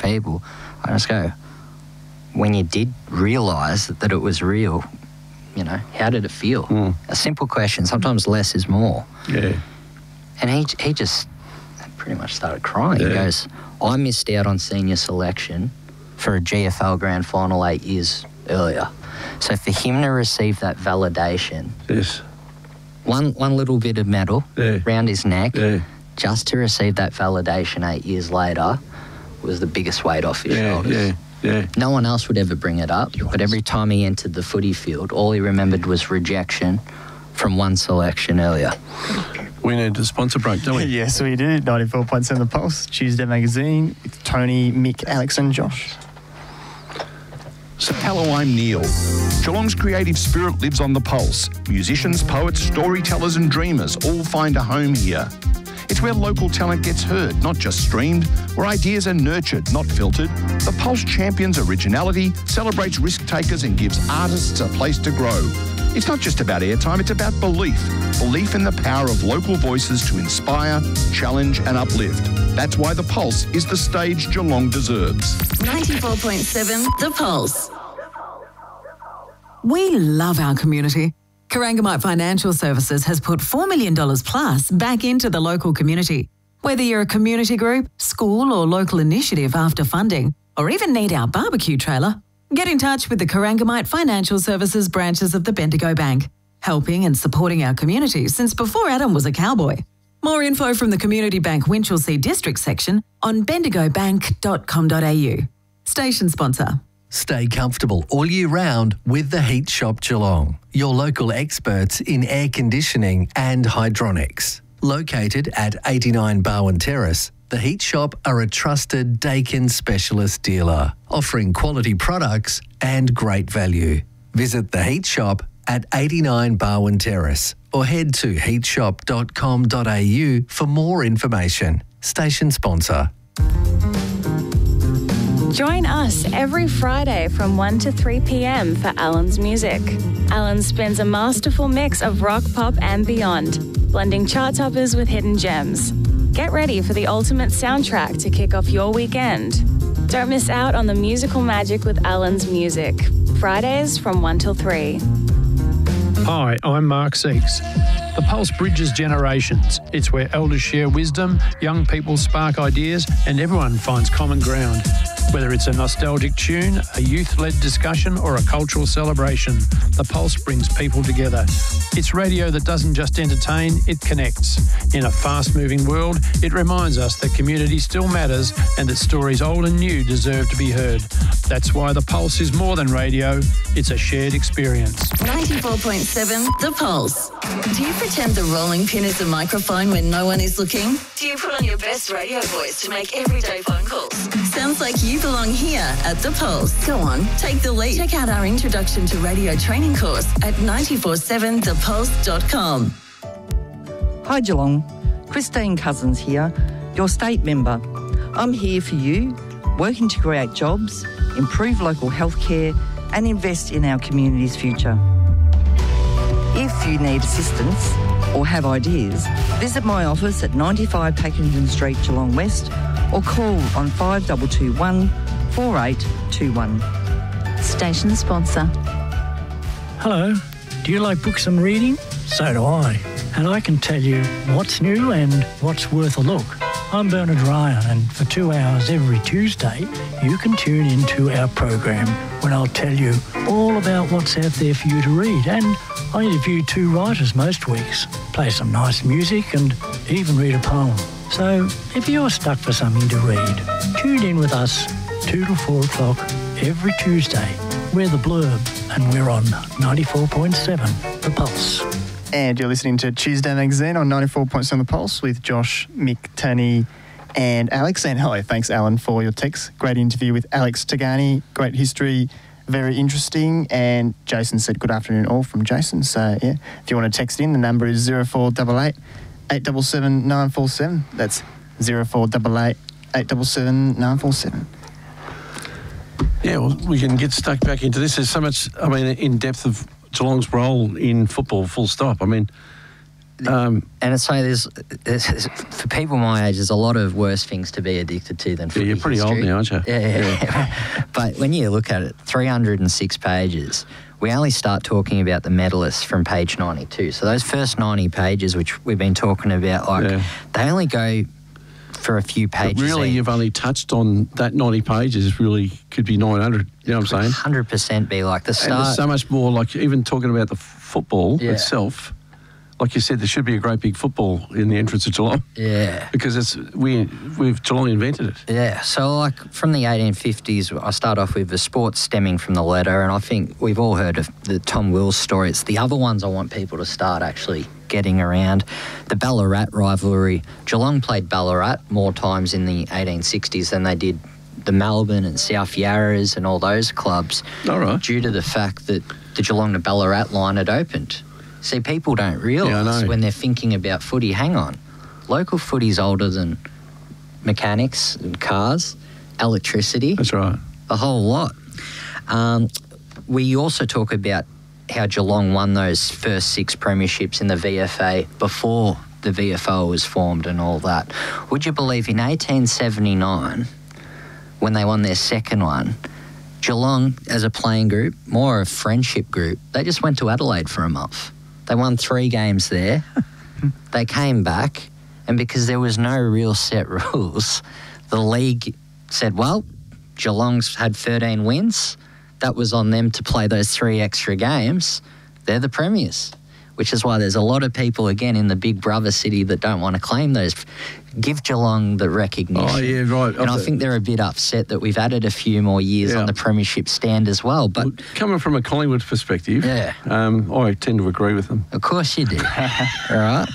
people. I just go, when you did realise that it was real, you know, how did it feel? A simple question. Sometimes less is more. Yeah. And he just pretty much started crying. He goes, I missed out on senior selection for a GFL Grand Final 8 years earlier. So for him to receive that validation, one little bit of metal around his neck, just to receive that validation 8 years later was the biggest weight off his shoulders. No one else would ever bring it up, but every time he entered the footy field, all he remembered was rejection from one selection earlier. We need a sponsor break, don't we? Yes, we do. 94.7 The Pulse, Tuesday Magazine, with Tony, Mick, Alex and Josh. So hello, I'm Neil. Geelong's creative spirit lives on The Pulse. Musicians, poets, storytellers and dreamers all find a home here. It's where local talent gets heard, not just streamed, where ideas are nurtured, not filtered. The Pulse champions originality, celebrates risk-takers and gives artists a place to grow. It's not just about airtime, it's about belief. Belief in the power of local voices to inspire, challenge and uplift. That's why The Pulse is the stage Geelong deserves. 94.7 The Pulse. We love our community. Corangamite Financial Services has put $4 million plus back into the local community. Whether you're a community group, school or local initiative after funding, or even need our barbecue trailer, get in touch with the Corangamite Financial Services branches of the Bendigo Bank, helping and supporting our community since before Adam was a cowboy. More info from the Community Bank Winchelsea District section on bendigobank.com.au. Station sponsor. Stay comfortable all year round with the Heat Shop Geelong, your local experts in air conditioning and hydronics. Located at 89 Barwon Terrace, the Heat Shop are a trusted Daikin specialist dealer, offering quality products and great value. Visit the Heat Shop at 89 Barwon Terrace or head to heatshop.com.au for more information. Station sponsor. Join us every Friday from 1 to 3 p.m. for Alan's Music. Alan spins a masterful mix of rock, pop and beyond, blending chart toppers with hidden gems. Get ready for the ultimate soundtrack to kick off your weekend. Don't miss out on the musical magic with Alan's Music. Fridays from 1 till 3. Hi, I'm Mark Seeks. The Pulse bridges generations. It's where elders share wisdom, young people spark ideas, and everyone finds common ground. Whether it's a nostalgic tune, a youth-led discussion, or a cultural celebration, The Pulse brings people together. It's radio that doesn't just entertain, it connects. In a fast-moving world, it reminds us that community still matters and that stories old and new deserve to be heard. That's why The Pulse is more than radio, it's a shared experience. 94.7 The Pulse. Do you pretend the rolling pin is a microphone when no one is looking? Do you put on your best radio voice to make everyday phone calls? Sounds like you belong here at The Pulse. Go on, take the lead. Check out our Introduction to Radio training course at 947thepulse.com. Hi Geelong, Christine Cousins here, your state member. I'm here for you, working to create jobs, improve local healthcare and invest in our community's future. If you need assistance or have ideas, visit my office at 95 Packington Street, Geelong West, or call on 5221 4821. Station sponsor. Hello, do you like books and reading? So do I. And I can tell you what's new and what's worth a look. I'm Bernard Ryan, and for 2 hours every Tuesday, you can tune into our program when I'll tell you all about what's out there for you to read. And I interview 2 writers most weeks, play some nice music and even read a poem. So if you're stuck for something to read, tune in with us 2 to 4 o'clock every Tuesday. We're The Blurb and we're on 94.7 The Pulse. And you're listening to Tuesday Magazine on 94.7 The Pulse with Josh, Mick, Tony and Alex. And hello, thanks Alan for your text. Great interview with Alex Tagani, great history, very interesting. And Jason said good afternoon all from Jason. So yeah, if you want to text in, the number is 0488 877 947. That's 0488 877 947. Yeah, well, we can get stuck back into this. There's so much, in depth of Geelong's role in football, full stop. And it's so there's for people my age, there's a lot of worse things to be addicted to than footy you're pretty history. old now, aren't you? Yeah. But when you look at it, 306 pages, we only start talking about the medalists from page 92. So those first 90 pages, which we've been talking about, they only go for a few pages. But really, you've only touched on that 90 pages. Really could be 900. You know what I'm saying? 100% be like the start. And there's so much more. Like even talking about the football itself. Like you said, there should be a great big football in the entrance of Geelong. Yeah. Because we've Geelong invented it. Yeah. So like from the 1850s, I start off with the sports stemming from the letter, and I think we've all heard of the Tom Wills story. It's the other ones I want people to start actually getting around. The Ballarat rivalry. Geelong played Ballarat more times in the 1860s than they did the Melbourne and South Yarras and all those clubs. All right. Due to the fact that the Geelong to Ballarat line had opened. See, people don't realise when they're thinking about footy, hang on, local footy's older than mechanics and cars, electricity. That's right. A whole lot. We also talk about how Geelong won those first 6 premierships in the VFA before the VFL was formed and all that. Would you believe in 1879, when they won their second one, Geelong, as a playing group, more a friendship group, they just went to Adelaide for a month. They won 3 games there. They came back, and because there was no real set rules, the league said, well, Geelong's had 13 wins. That was on them to play those 3 extra games. They're the premiers, which is why there's a lot of people, again, in the big brother city that don't want to claim those. Give Geelong the recognition. Oh, yeah, right. And I think they're a bit upset that we've added a few more years on the premiership stand as well. But coming from a Collingwood perspective, I tend to agree with them. Of course you do. All right?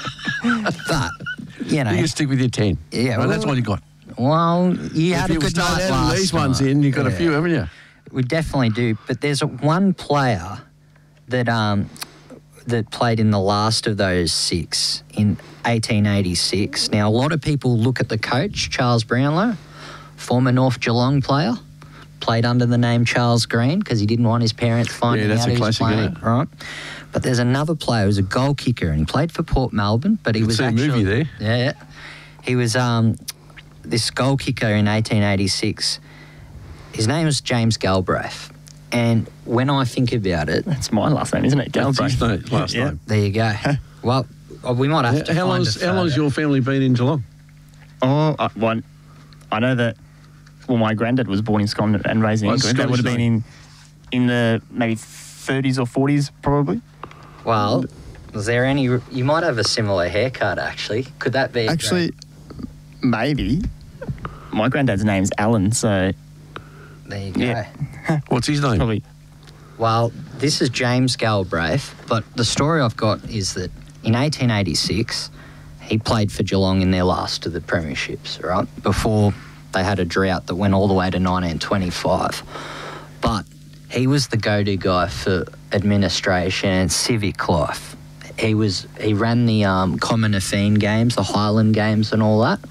But, you know. You can stick with your 10. Yeah. Well, that's all you got. Well, you had a good night last night. These ones in, you've got a few, haven't you? We definitely do. But there's one player that that played in the last of those 6 in 1886. Now, a lot of people look at the coach, Charles Brownlow, former North Geelong player, played under the name Charles Green because he didn't want his parents finding out he was playing. Right? But there's another player who's a goal kicker, and he played for Port Melbourne, but he was actually... a movie there. Yeah. He was this goal kicker in 1886. His name was James Galbraith. And when I think about it... That's my last name, isn't it? Galbraith. That's his last name. There you go. Well, we might have to How long's your family been in Geelong? Oh, I know that... Well, my granddad was born in Scotland and raised in England. That would have been in the maybe 30s or 40s, probably. Well, is there any... You might have a similar haircut, actually. Could that be... Actually, maybe. My granddad's name's Alan, so... There you go. What's his name? Probably. Well, this is James Galbraith, but the story I've got is that in 1886, he played for Geelong in their last of the premierships, right? Before they had a drought that went all the way to 1925. But he was the go-to guy for administration and civic life. He ran the Commonwealth Games, the Highland Games and all that.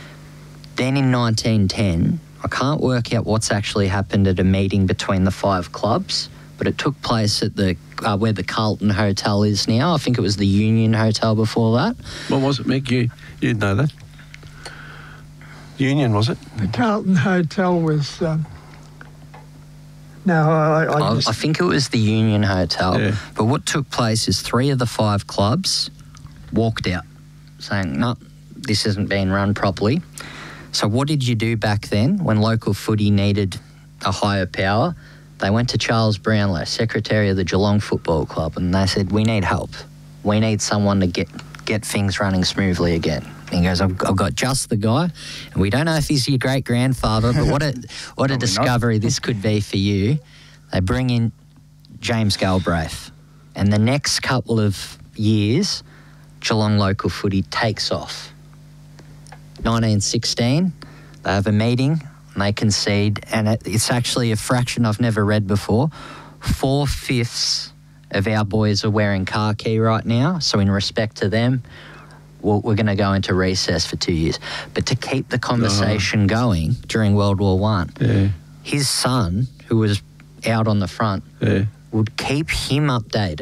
Then in 1910... I can't work out what's actually happened at a meeting between the 5 clubs, but it took place at the where the Carlton Hotel is now. I think it was the Union Hotel before that. What was it, Mick? You'd know that. Union, was it? The Carlton Hotel was... I think it was the Union Hotel. Yeah. But what took place is 3 of the 5 clubs walked out, saying, no, this isn't being run properly. So what did you do back then when local footy needed a higher power? They went to Charles Brownlow, secretary of the Geelong Football Club, and they said, we need help. We need someone to get things running smoothly again. And he goes, I've got just the guy, and we don't know if he's your great-grandfather, but what a discovery this could be for you. They bring in James Galbraith, and the next couple of years, Geelong local footy takes off. 1916, they have a meeting and they concede, and it's actually a fraction I've never read before. 4/5 of our boys are wearing khaki right now, so in respect to them, we're going to go into recess for 2 years. But to keep the conversation going during World War I, his son, who was out on the front, would keep him updated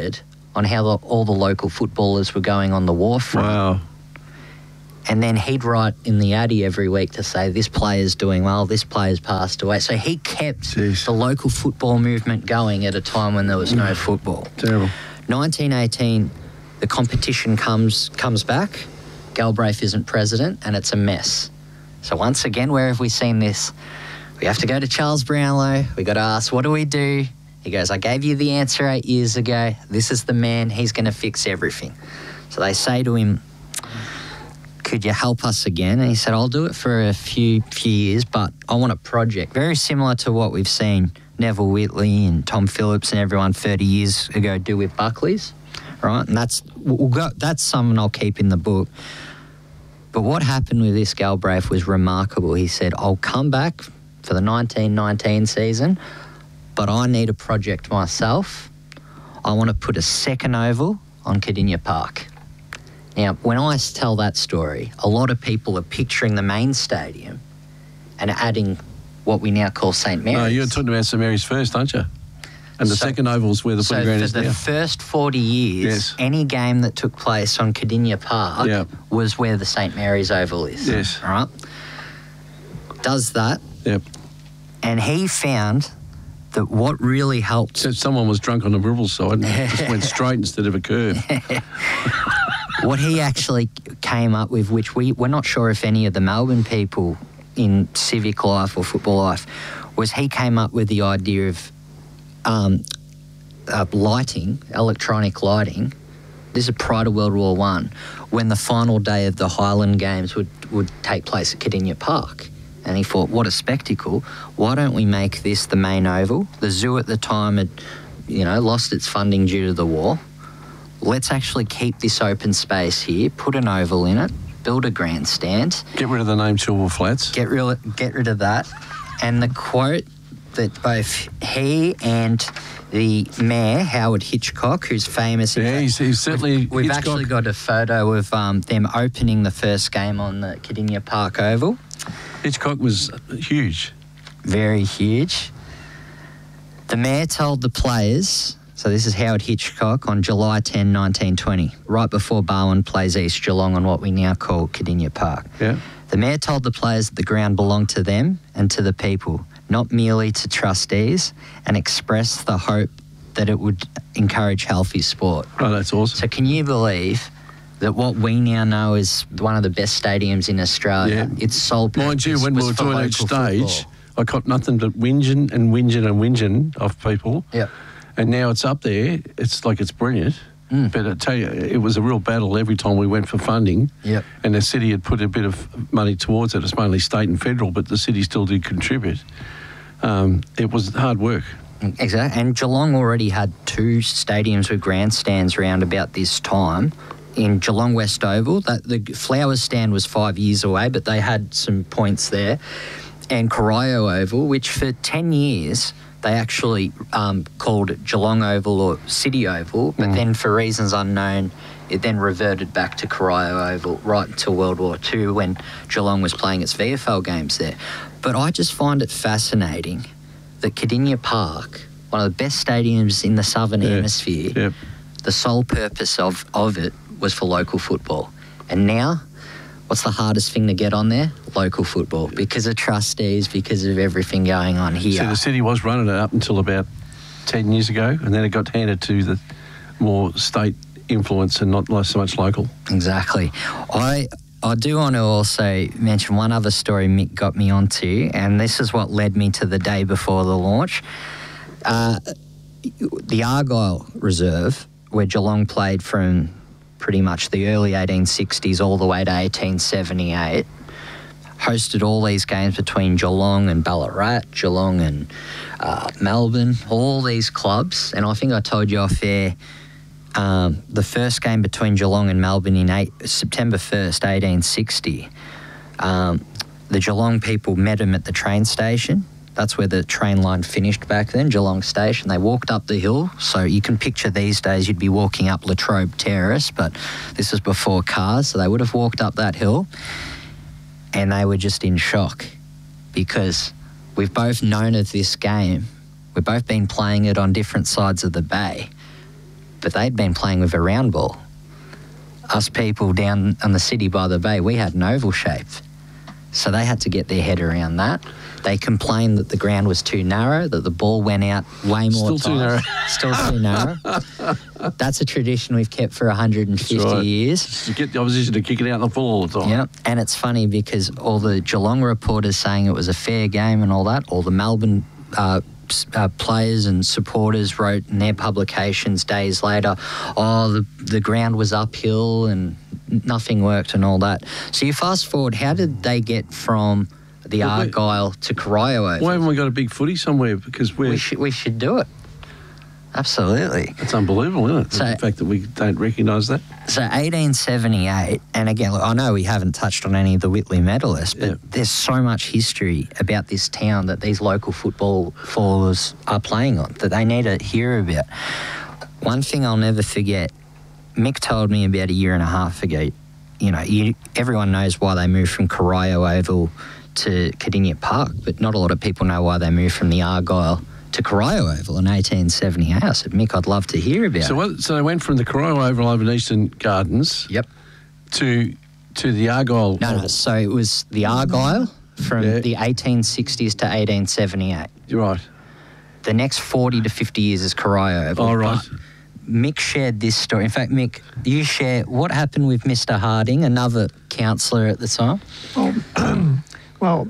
on how all the local footballers were going on the war front. Wow. And then he'd write in the Addy every week to say, this player's doing well, this player's passed away. So he kept the local football movement going at a time when there was no football. Terrible. 1918, the competition comes back. Galbraith isn't president, and it's a mess. So once again, where have we seen this? We have to go to Charles Brownlow. We got to ask, what do we do? He goes, I gave you the answer 8 years ago. This is the man. He's going to fix everything. So they say to him, could you help us again? And he said, I'll do it for a few years, but I want a project. Very similar to what we've seen Neville Whitley and Tom Phillips and everyone 30 years ago do with Buckley's, right? And that's something I'll keep in the book. But what happened with this Galbraith was remarkable. He said, I'll come back for the 1919 season, but I need a project myself. I want to put a second oval on Cardinia Park. Now, when I tell that story, a lot of people are picturing the main stadium and adding what we now call St Mary's. No, you're talking about St Mary's first, aren't you? And the second oval's where the footy ground is now. So for the first 40 years, any game that took place on Cardinia Park was where the St Mary's Oval is. Yes. All right? Does that. Yep. And he found that what really helped... So someone was drunk on the Bribble side and just went straight instead of a curve. What he actually came up with, which we're not sure if any of the Melbourne people in civic life or football life, was he came up with the idea of lighting, electronic lighting. This is prior to World War I, when the final day of the Highland Games would take place at Cardinia Park. And he thought, what a spectacle. Why don't we make this the main oval? The zoo at the time had, lost its funding due to the war. Let's actually keep this open space here, put an oval in it, build a grandstand. Get rid of the name Silver Flats. Get rid of that. And the quote that both he and the mayor, Howard Hitchcock, who's famous... Yeah, he's certainly... We've actually got a photo of them opening the first game on the Cardinia Park Oval. Hitchcock was huge. Very huge. The mayor told the players... So this is Howard Hitchcock on July 10, 1920, right before Barwon plays East Geelong on what we now call Cardinia Park. Yeah. The mayor told the players that the ground belonged to them and to the people, not merely to trustees, and expressed the hope that it would encourage healthy sport. Oh, that's awesome. So can you believe that what we now know is one of the best stadiums in Australia, its sole purpose Mind you, when we were doing each stage, I got nothing but whinging off people. Yep. And now it's up there. It's like it's brilliant. But I tell you, it was a real battle every time we went for funding. Yep. And the city had put a bit of money towards it. It's mainly state and federal, but the city still did contribute. It was hard work. Exactly. And Geelong already had 2 stadiums with grandstands around about this time. In Geelong West Oval, the Flowers stand was 5 years away, but they had some points there. And Corio Oval, which for 10 years... they actually called it Geelong Oval or City Oval, but then for reasons unknown, it then reverted back to Corio Oval right until World War II when Geelong was playing its VFL games there. But I just find it fascinating that Cardinia Park, one of the best stadiums in the Southern Hemisphere, the sole purpose of it was for local football. And now, what's the hardest thing to get on there? Local football, because of trustees, because of everything going on here. So the city was running it up until about 10 years ago, and then it got handed to the more state influence and not so much local. Exactly. I do want to also mention one other story Mick got me onto, and this is what led me to the day before the launch. The Argyle Reserve, where Geelong played from pretty much the early 1860s all the way to 1878, hosted all these games between Geelong and Ballarat, Geelong and Melbourne, all these clubs. And I think I told you off air, the first game between Geelong and Melbourne in September 1st, 1860, the Geelong people met them at the train station. That's where the train line finished back then, Geelong Station. They walked up the hill. So you can picture these days you'd be walking up Latrobe Terrace, but this was before cars. So they would have walked up that hill and they were just in shock because we've both known of this game. We've both been playing it on different sides of the bay. but they'd been playing with a round ball. Us people down on the city by the bay, we had an oval shape. So they had to get their head around that. They complained that the ground was too narrow, that the ball went out way more Still too narrow. Still too narrow. That's a tradition we've kept for 150 years. Just to get the opposition to kick it out in the full all the time. Yeah, and it's funny because all the Geelong reporters saying it was a fair game and all that, all the Melbourne players and supporters wrote in their publications days later, the ground was uphill and nothing worked and all that. So you fast forward, how did they get from the Argyle to Corio Oval? Why haven't we got a big footy somewhere? Because we should do it. Absolutely. It's unbelievable, isn't it? The fact that we don't recognise that. So 1878, and again, look, I know we haven't touched on any of the Whitley medalists, but there's so much history about this town that these local footballers are playing on that they need to hear about. One thing I'll never forget, Mick told me about a year and a half ago, everyone knows why they moved from Corio Oval to Cardinia Park, but not a lot of people know why they moved from the Argyle to Corio Oval in 1878. I said, Mick, I'd love to hear about it. So they went from the Corio Oval over in Eastern Gardens to the Argyle. No, so it was the Argyle from the 1860s to 1878. You're right. The next 40 to 50 years is Corio Oval. Oh, right. But Mick shared this story. In fact, Mick, you share what happened with Mr. Harding, another councillor at the time? Well,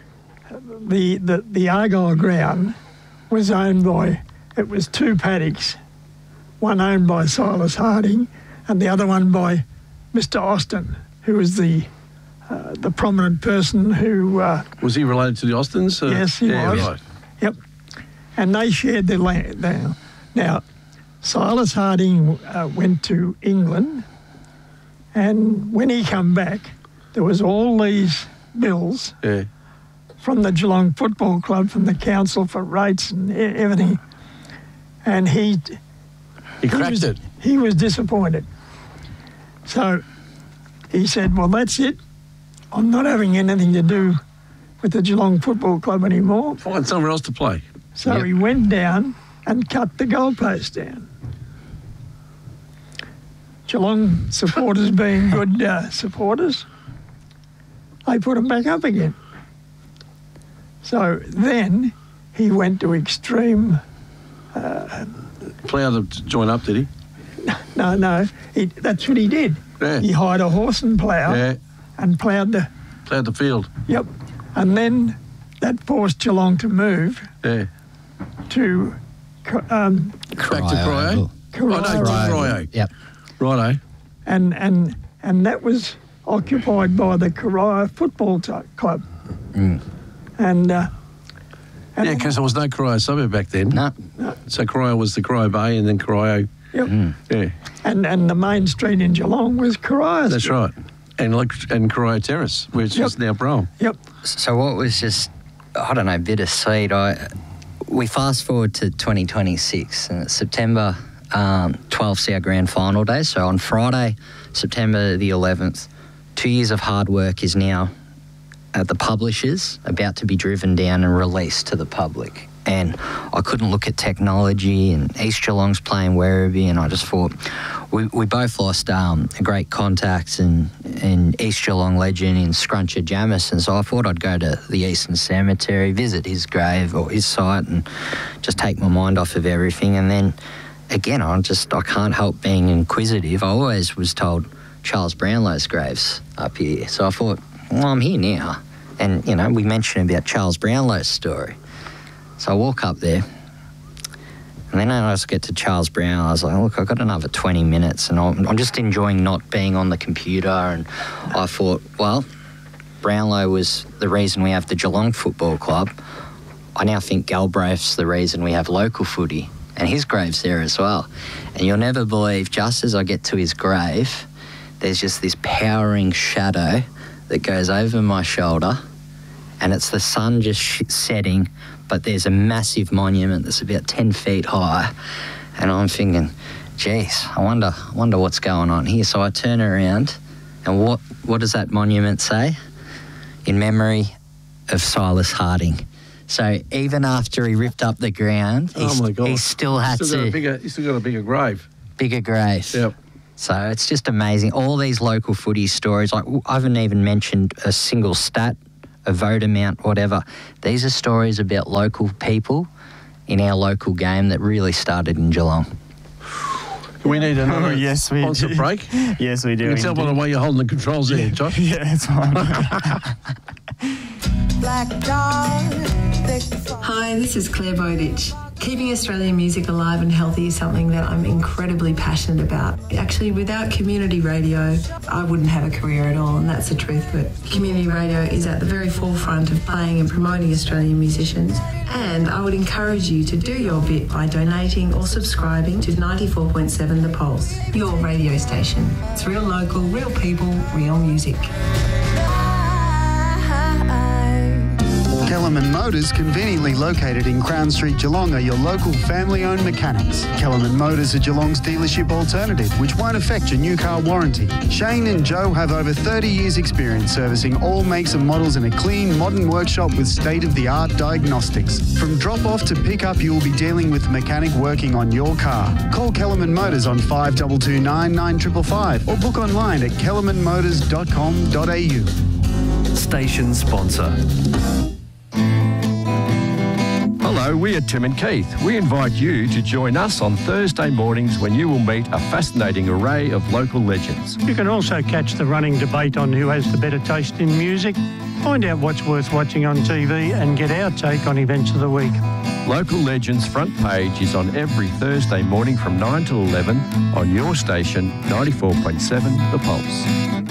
the Argyle ground was owned by, it was two paddocks, one owned by Silas Harding and the other one by Mr. Austin, who was the prominent person who... was he related to the Austins? Yes, he was. Right. Yep. And they shared their land. Now, Silas Harding went to England, and when he come back, there was all these bills from the Geelong Football Club, from the council for rates and everything, and he cracked it. He was disappointed. So he said, well, that's it. I'm not having anything to do with the Geelong Football Club anymore. Find somewhere else to play. So he went down and cut the goalpost down. Geelong supporters being good supporters, they put them back up again. So then he went to extreme... Plough to join up, did he? No. That's what he did. Yeah. He hired a horse and plough and ploughed the field. Yep. And then that forced Geelong to move to... back to Corio. Corio. Yep. Righto. And that was occupied by the Corio Football Club. Mm. And because there was no Corio suburb back then. No. So Corio was the Corio Bay and then Corio. Yep. Yeah. And the main street in Geelong was Corio. That's right. And Corio Terrace, which is now Brougham. Yep. So what was just, I don't know, bittersweet, we fast forward to 2026 and it's September 12th, our grand final day. So on Friday, September the 11th, 2 years of hard work is now at the publishers, about to be driven down and released to the public. And I couldn't look at technology, and East Geelong's playing Werribee, and I just thought we both lost a great contact and East Geelong legend in Scruncher Jamison, so I thought I'd go to the Eastern Cemetery, visit his grave or his site and just take my mind off of everything. And then again, I can't help being inquisitive. I always was told Charles Brownlow's grave's up here, so I thought, well, I'm here now. And, we mentioned about Charles Brownlow's story. So I walk up there, and then I just get to Charles Brown. I was like, look, I've got another 20 minutes, and I'm just enjoying not being on the computer. And I thought, well, Brownlow was the reason we have the Geelong Football Club. I now think Galbraith's the reason we have local footy, and his grave's there as well. And you'll never believe, just as I get to his grave, there's just this powering shadow that goes over my shoulder, and it's the sun just setting, but there's a massive monument that's about 10 feet high, and I'm thinking, geez, I wonder what's going on here. So I turn around, and what does that monument say? In memory of Silas Harding. So even after he ripped up the ground, he still had He's still got a bigger grave. bigger grave. Yep. So it's just amazing. All these local footy stories. Like, I haven't even mentioned a single stat, a vote amount, whatever. These are stories about local people in our local game that really started in Geelong. We need another yes, we sponsor do. break. Yes, we do. You can tell by the way you're holding the controls there, Josh. Yeah, it's fine. Hi, this is Claire Bowditch. Keeping Australian music alive and healthy is something that I'm incredibly passionate about. Actually, without community radio, I wouldn't have a career at all, and that's the truth of it. Community radio is at the very forefront of playing and promoting Australian musicians, and I would encourage you to do your bit by donating or subscribing to 94.7 The Pulse, your radio station. It's real local, real people, real music. Kellerman Motors, conveniently located in Crown Street, Geelong, are your local family-owned mechanics. Kellerman Motors are Geelong's dealership alternative, which won't affect your new car warranty. Shane and Joe have over 30 years' experience servicing all makes and models in a clean, modern workshop with state-of-the-art diagnostics. From drop-off to pick-up, you will be dealing with the mechanic working on your car. Call Kellerman Motors on 5229 9555 or book online at kellermanmotors.com.au. Station sponsor. Hello, we are Tim and Keith. We invite you to join us on Thursday mornings when you will meet a fascinating array of local legends. You can also catch the running debate on who has the better taste in music, find out what's worth watching on TV and get our take on events of the week. Local Legends front page is on every Thursday morning from 9 till 11 on your station 94.7 The Pulse.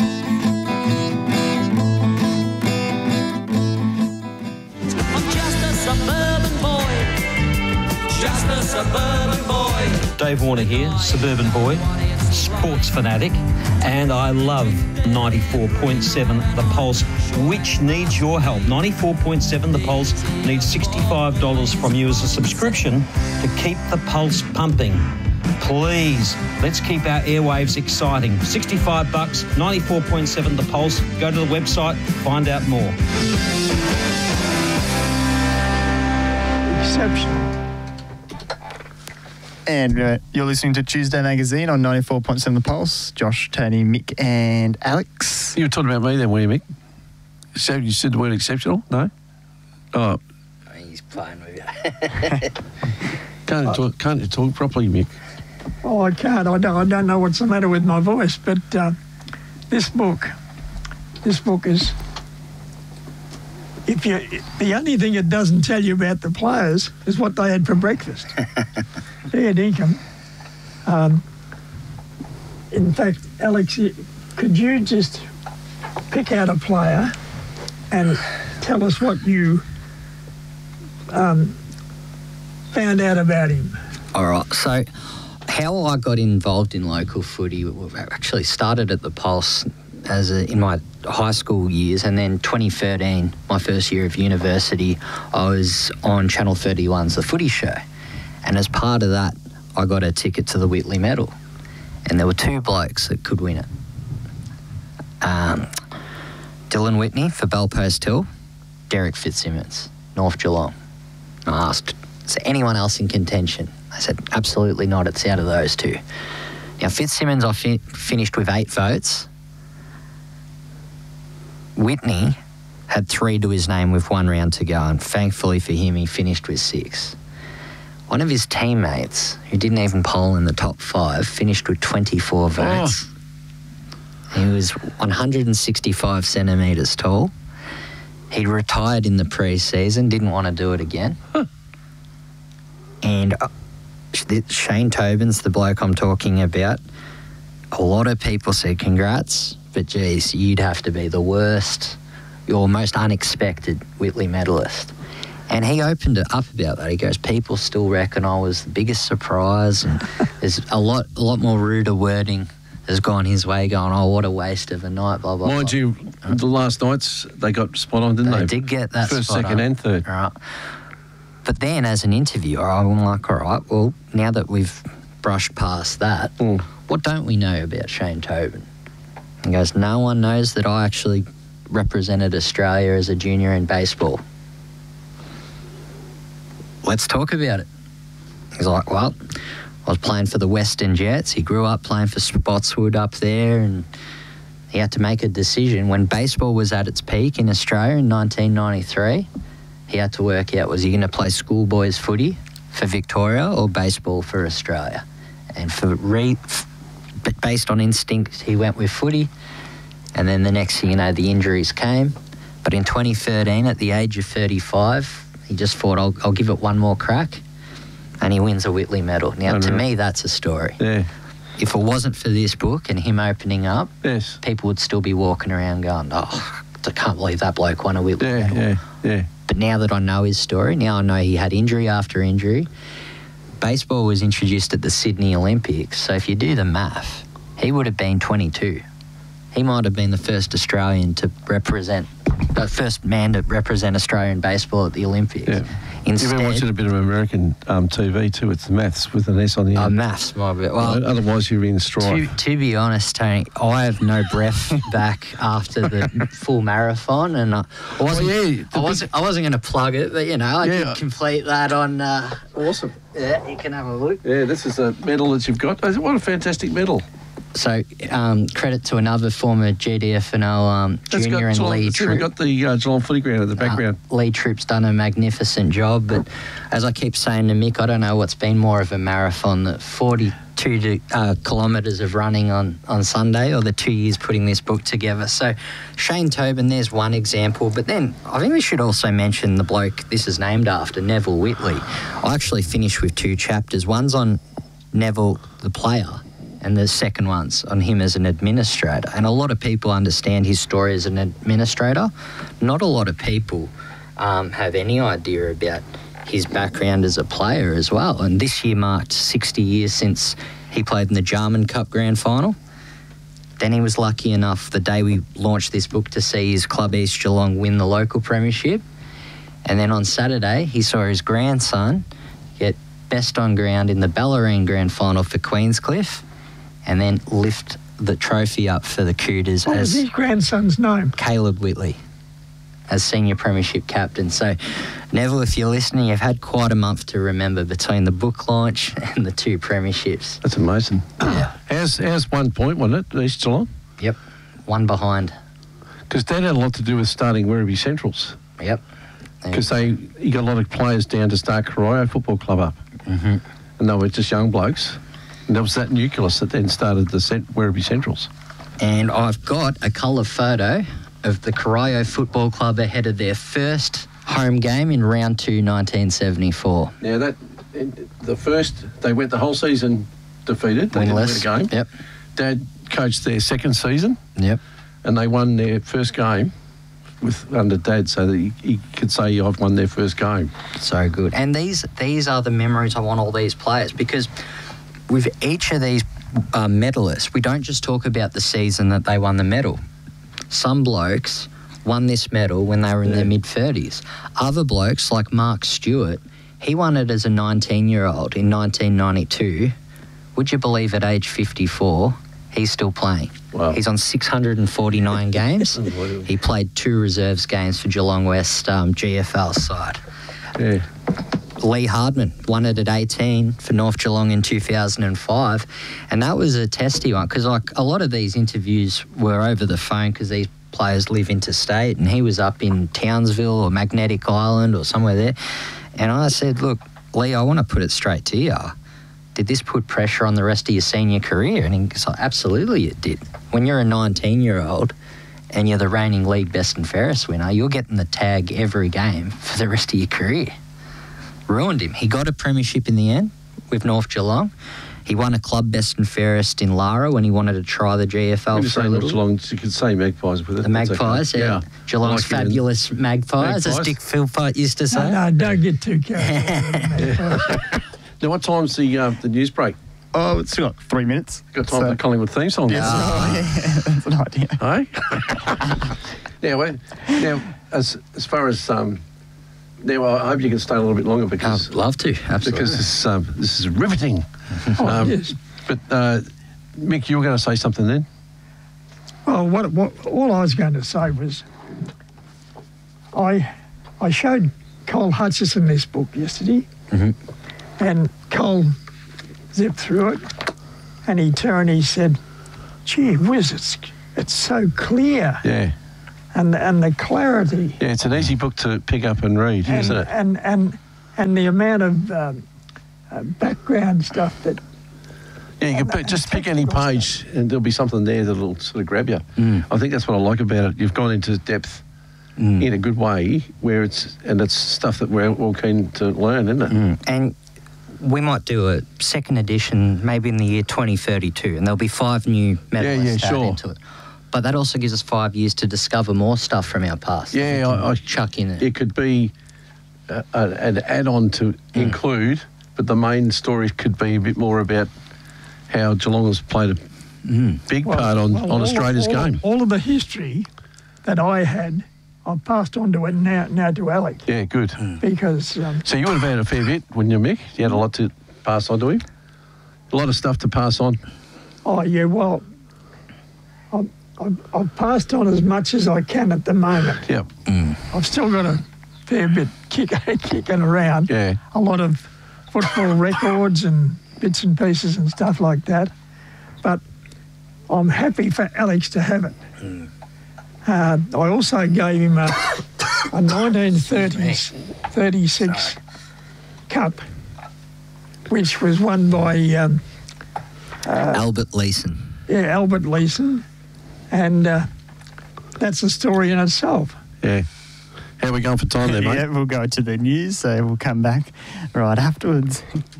Suburban boy. Dave Warner here, suburban boy, sports fanatic, and I love 94.7 The Pulse, which needs your help. 94.7 The Pulse needs $65 from you as a subscription to keep the pulse pumping. Please, let's keep our airwaves exciting. $65, 94.7 The Pulse. Go to the website, find out more. Exceptional. And you're listening to Tuesday Magazine on 94.7 The Pulse. Josh, Tony, Mick and Alex. You were talking about me then, were you, Mick? So you said the word exceptional? No? Oh. He's playing with you. Can't you talk properly, Mick? Oh, I can't. I don't know what's the matter with my voice, but this book is... the only thing it doesn't tell you about the players is what they had for breakfast. Fair dinkum. In fact, Alex, could you just pick out a player and tell us what you found out about him? All right. So how I got involved in local footy actually started at the Pulse in my high school years, and then 2013, my first year of university, I was on Channel 31's The Footy Show. And as part of that, I got a ticket to the Whitley Medal. And there were two blokes that could win it. Dylan Whitney for Bellpost Hill, Derek Fitzsimmons, North Geelong. I asked, is there anyone else in contention? I said, absolutely not, it's out of those two. Now, Fitzsimmons, I finished with 8 votes. Whitney had 3 to his name with 1 round to go, and thankfully for him, he finished with 6. One of his teammates, who didn't even poll in the top 5, finished with 24 votes. He was 165 centimetres tall. He retired in the pre-season, didn't want to do it again. And Shane Tobin's the bloke I'm talking about. A lot of people said congrats, but geez, you'd have to be the worst, your most unexpected Whitley medalist. And he opened it up about that. He goes, people still reckon I was the biggest surprise, and there's a lot more ruder wording has gone his way, going, oh, what a waste of a night, blah, blah, Mind blah. you, the last nights, they got spot on, didn't they? They did get that First, spot second on. and third. Right. But then as an interviewer, I'm like, all right, well, now that we've brushed past that, what don't we know about Shane Tobin? He goes, no one knows that I actually represented Australia as a junior in baseball. Let's talk about it. He's like, well, I was playing for the Western Jets. He grew up playing for Spotswood up there, and he had to make a decision. When baseball was at its peak in Australia in 1993, he had to work out, was he going to play schoolboys footy for Victoria or baseball for Australia? And based on instinct, he went with footy. And then the next thing you know, the injuries came. But in 2013, at the age of 35, he just thought, I'll give it one more crack. And he wins a Whitley medal. Now, to me, that's a story. Yeah. If it wasn't for this book and him opening up, yes, people would still be walking around going, oh, I can't believe that bloke won a Whitley medal. Yeah. But now that I know his story, now I know he had injury after injury. Baseball was introduced at the Sydney Olympics. So if you do the math, he would have been 22. He might have been the first Australian to represent, the first man to represent Australian baseball at the Olympics. Yeah. Instead, you've been watching a bit of American TV too. It's the maths with an S on the end. Maths, my bit. Well, otherwise you're in strife. To be honest, Tony, I have no breath back after the full marathon, and I wasn't going to plug it, but I did complete that on. Awesome. Yeah, you can have a look. Yeah, this is a medal that you've got. What a fantastic medal. So, credit to another former GDFNL junior and lead troop. We've got the Geelong footy ground in the background. Lead troop's done a magnificent job, but as I keep saying to Mick, I don't know what's been more of a marathon, the 42 kilometres of running on Sunday or the 2 years putting this book together. So, Shane Tobin, there's one example, but then I think we should also mention the bloke this is named after, Neville Whitley. I actually finished with 2 chapters. One's on Neville, the player, and the second one's on him as an administrator. And a lot of people understand his story as an administrator. Not a lot of people have any idea about his background as a player as well. And this year marked 60 years since he played in the Jarman Cup Grand Final. Then he was lucky enough, the day we launched this book, to see his club East Geelong win the local premiership. And then on Saturday, he saw his grandson get best on ground in the Bellarine Grand Final for Queenscliff, and then lift the trophy up for the Cooters. What was his grandson's name? Caleb Whitley, as senior premiership captain. So, Neville, if you're listening, you've had quite a month to remember between the book launch and the 2 premierships. That's amazing. Yeah. How's 1 point, wasn't it, East Geelong? Yep, 1 behind. Because that had a lot to do with starting Werribee Centrals. Yep. Because you got a lot of players down to start Corio Football Club up. Mm-hmm. And they were just young blokes. And there was that nucleus that then started the Werribee Centrals. And I've got a colour photo of the Corio Football Club ahead of their first home game in round 2, 1974. Now, they went the whole season defeated. They didn't win a game. Yep. Dad coached their second season. Yep. And they won their first game under Dad, so that he could say, I've won their first game. So good. And these are the memories I want all these players, because with each of these medalists, we don't just talk about the season that they won the medal. Some blokes won this medal when they were in their mid-30s. Other blokes, like Mark Stewart, he won it as a 19-year-old in 1992. Would you believe at age 54, he's still playing? Wow. He's on 649 games. He played 2 reserves games for Geelong West GFL side. Yeah. Lee Hardman won it at 18 for North Geelong in 2005, and that was a testy one, because like a lot of these interviews were over the phone because these players live interstate, and he was up in Townsville or Magnetic Island or somewhere there. And I said, look, Lee, I want to put it straight to you. Did this put pressure on the rest of your senior career? And he goes, oh, absolutely it did. When you're a 19-year-old and you're the reigning league best and fairest winner, you're getting the tag every game for the rest of your career. Ruined him. He got a premiership in the end with North Geelong. He won a club best and fairest in Lara when he wanted to try the GFL for a little. Geelong, you could say Magpies with it. The Magpies, okay. Yeah. Geelong's like fabulous Magpies, as Dick Philpott used to say. No, don't get too careful. Now, what time's the news break? Oh, it's still got 3 minutes. Got time for the Collingwood theme song? Yes. Yeah, that's an idea. Hey? now, as far as... now, I hope you can stay a little bit longer because... I'd love to, absolutely. Because this is riveting. Yes. But, Mick, you were going to say something then? Well, what all I was going to say was I showed Cole Hutchison this book yesterday, and Cole zipped through it, and he turned, he said, gee whiz, it's so clear. Yeah. And the clarity. Yeah, it's an easy book to pick up and read, isn't it? And the amount of background stuff that... Yeah, you can just pick any page and there'll be something there that'll sort of grab you. I think that's what I like about it. You've gone into depth in a good way, where it's stuff that we're all keen to learn, isn't it? And we might do a second edition maybe in the year 2032, and there'll be 5 new medalists added into it. But that also gives us 5 years to discover more stuff from our past. Yeah, I chuck in it. It could be an add-on to include, but the main story could be a bit more about how Geelong has played a big part on Australia's game. All of the history that I had, I've passed on to it now to Alec. Yeah, good. Because... so you would have had a fair bit, wouldn't you, Mick? You had a lot to pass on to him? A lot of stuff to pass on? Oh, yeah, well, I've passed on as much as I can at the moment. Yep. I've still got a fair bit kicking around. Yeah. A lot of football records and bits and pieces and stuff like that. But I'm happy for Alex to have it. I also gave him a 1936 cup, which was won by... Albert Leeson. Yeah, Albert Leeson. And that's a story in itself. Yeah. How are we going for time there, mate? Yeah, we'll go to the news, so we'll come back right afterwards.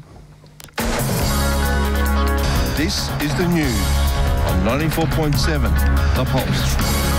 This is the news on 94.7 The Pulse.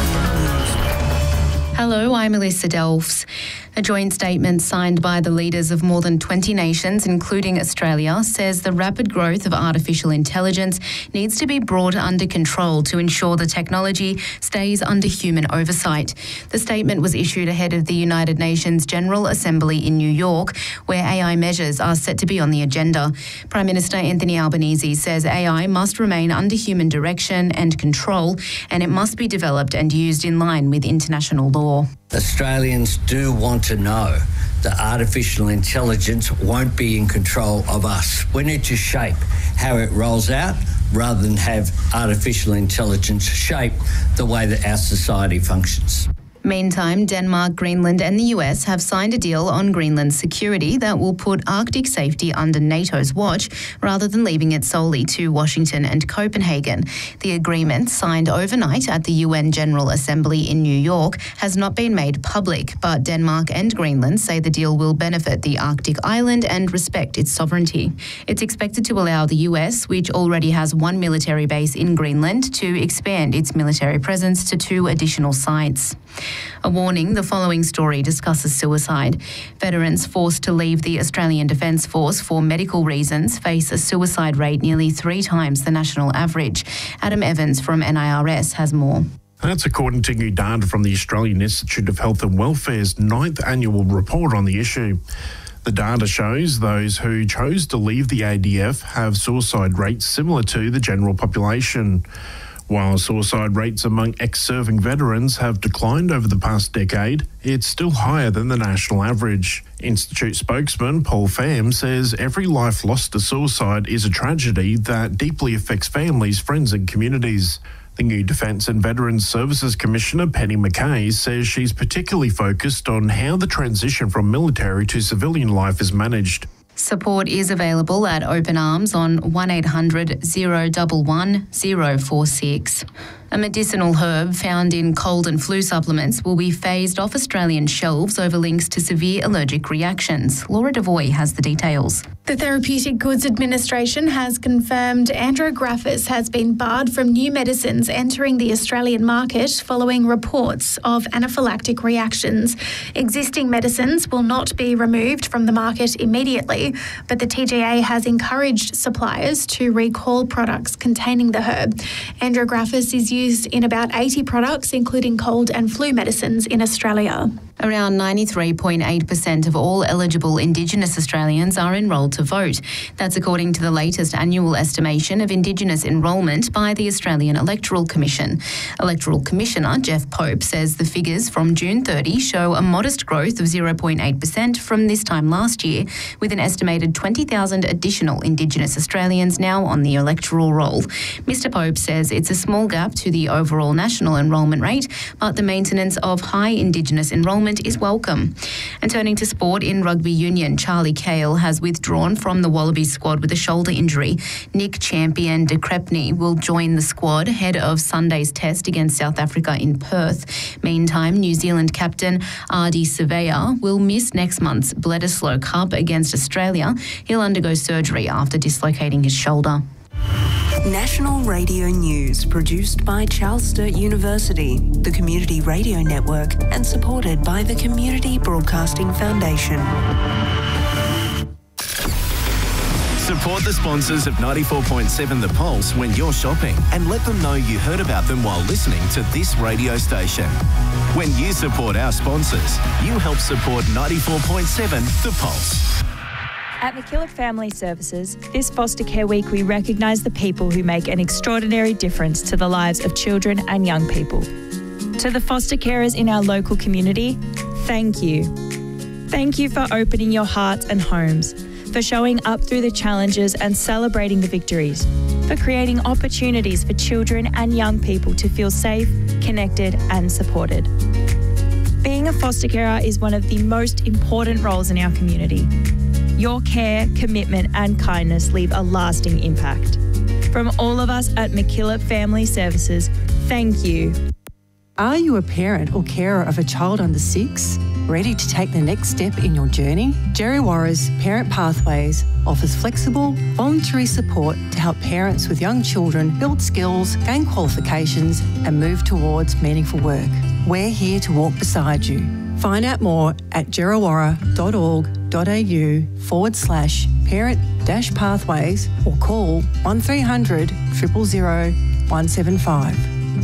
Hello, I'm Alyssa Delphs. A joint statement signed by the leaders of more than 20 nations, including Australia, says the rapid growth of artificial intelligence needs to be brought under control to ensure the technology stays under human oversight. The statement was issued ahead of the United Nations General Assembly in New York, where AI measures are set to be on the agenda. Prime Minister Anthony Albanese says AI must remain under human direction and control, and it must be developed and used in line with international law. Australians do want to know that artificial intelligence won't be in control of us. We need to shape how it rolls out rather than have artificial intelligence shape the way that our society functions. Meantime, Denmark, Greenland and the US have signed a deal on Greenland's security that will put Arctic safety under NATO's watch rather than leaving it solely to Washington and Copenhagen. The agreement, signed overnight at the UN General Assembly in New York, has not been made public, but Denmark and Greenland say the deal will benefit the Arctic island and respect its sovereignty. It's expected to allow the US, which already has 1 military base in Greenland, to expand its military presence to 2 additional sites. A warning, the following story discusses suicide. Veterans forced to leave the Australian Defence Force for medical reasons face a suicide rate nearly 3 times the national average. Adam Evans from NIRS has more. That's according to new data from the Australian Institute of Health and Welfare's 9th annual report on the issue. The data shows those who chose to leave the ADF have suicide rates similar to the general population. While suicide rates among ex-serving veterans have declined over the past decade, it's still higher than the national average. Institute spokesman Paul Pham says every life lost to suicide is a tragedy that deeply affects families, friends and communities. The new Defence and Veterans Services Commissioner Penny McKay says she's particularly focused on how the transition from military to civilian life is managed. Support is available at Open Arms on 1800 011 046. A medicinal herb found in cold and flu supplements will be phased off Australian shelves over links to severe allergic reactions. Laura Devoy has the details. The Therapeutic Goods Administration has confirmed Andrographis has been barred from new medicines entering the Australian market following reports of anaphylactic reactions. Existing medicines will not be removed from the market immediately, but the TGA has encouraged suppliers to recall products containing the herb. Andrographis is used used in about 80 products, including cold and flu medicines in Australia. Around 93.8% of all eligible Indigenous Australians are enrolled to vote. That's according to the latest annual estimation of Indigenous enrolment by the Australian Electoral Commission. Electoral Commissioner Jeff Pope says the figures from June 30 show a modest growth of 0.8% from this time last year, with an estimated 20,000 additional Indigenous Australians now on the electoral roll. Mr Pope says it's a small gap to the overall national enrolment rate, but the maintenance of high Indigenous enrolment is welcome. And turning to sport, in rugby union, Charlie Cale has withdrawn from the Wallabies squad with a shoulder injury. Nick Champion de Crepney will join the squad ahead of Sunday's test against South Africa in Perth. Meantime, New Zealand captain Ardie Savea will miss next month's Bledisloe Cup against Australia. He'll undergo surgery after dislocating his shoulder. National Radio News, produced by Charles Sturt University, the Community Radio Network, and supported by the Community Broadcasting Foundation. Support the sponsors of 94.7 The Pulse when you're shopping, and let them know you heard about them while listening to this radio station. When you support our sponsors, you help support 94.7 The Pulse. At MacKillop Family Services, this Foster Care Week we recognise the people who make an extraordinary difference to the lives of children and young people. To the foster carers in our local community, thank you. Thank you for opening your hearts and homes, for showing up through the challenges and celebrating the victories, for creating opportunities for children and young people to feel safe, connected and supported. Being a foster carer is one of the most important roles in our community. Your care, commitment and kindness leave a lasting impact. From all of us at MacKillop Family Services, thank you. Are you a parent or carer of a child under 6? Ready to take the next step in your journey? Djerriwarrh's Parent Pathways offers flexible, voluntary support to help parents with young children build skills, gain qualifications and move towards meaningful work. We're here to walk beside you. Find out more at djerriwarrh.org.au/parent-pathways or call 1300 000 175.